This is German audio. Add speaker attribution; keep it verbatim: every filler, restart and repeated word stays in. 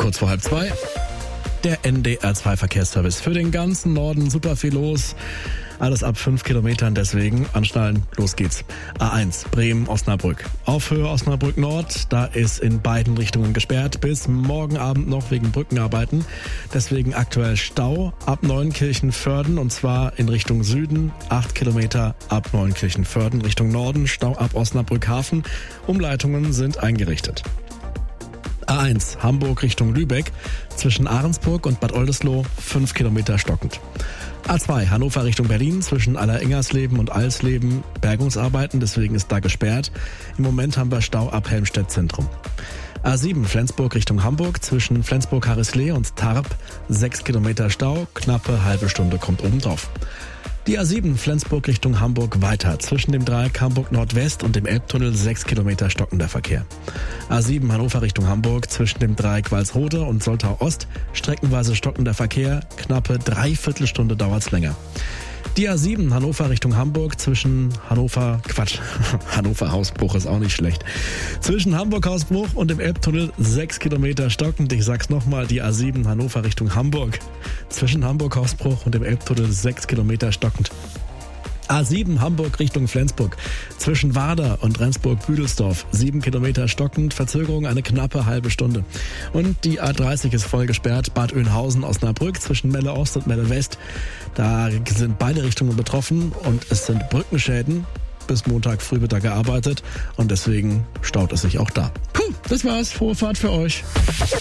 Speaker 1: kurz vor halb zwei. Der N D R zwei Verkehrsservice für den ganzen Norden. Super viel los. Alles ab fünf Kilometern, deswegen anschnallen, los geht's. A eins, Bremen-Osnabrück. Auf Höhe Osnabrück Nord, da ist in beiden Richtungen gesperrt, bis morgen Abend noch wegen Brückenarbeiten. Deswegen aktuell Stau ab Neunkirchen-Vörden und zwar in Richtung Süden, acht Kilometer ab Neunkirchen-Vörden, Richtung Norden, Stau ab Osnabrück-Hafen. Umleitungen sind eingerichtet. A eins, Hamburg Richtung Lübeck, zwischen Ahrensburg und Bad Oldesloe, fünf Kilometer stockend. A zwei, Hannover Richtung Berlin, zwischen Allerengersleben und Alsleben, Bergungsarbeiten, deswegen ist da gesperrt. Im Moment haben wir Stau ab Helmstedt Zentrum. A sieben, Flensburg Richtung Hamburg, zwischen Flensburg-Harrislee und Tarp, sechs Kilometer Stau, knappe halbe Stunde kommt obendrauf. Die A sieben, Flensburg Richtung Hamburg weiter, zwischen dem Dreieck Hamburg Nordwest und dem Elbtunnel sechs Kilometer stockender Verkehr. A sieben, Hannover Richtung Hamburg, zwischen dem Dreieck Walsrode und Soltau Ost, streckenweise stockender Verkehr, knappe dreiviertel Stunde dauert's länger. Die A sieben, Hannover Richtung Hamburg, zwischen Hannover, Quatsch, Hannover Hausbruch ist auch nicht schlecht. Zwischen Hamburg Hausbruch und dem Elbtunnel sechs Kilometer stockend. Ich sag's nochmal, die A sieben, Hannover Richtung Hamburg. Zwischen Hamburg Hausbruch und dem Elbtunnel sechs Kilometer stockend. A sieben, Hamburg Richtung Flensburg. Zwischen Warder und Rendsburg-Büdelsdorf sieben Kilometer stockend, Verzögerung eine knappe halbe Stunde. Und die A dreißig ist voll gesperrt, Bad Oeynhausen, Osnabrück, zwischen Melle Ost und Melle West. Da sind beide Richtungen betroffen und es sind Brückenschäden. Bis Montag früh wird da gearbeitet und deswegen staut es sich auch da. Puh, das war's. Frohe Fahrt für euch.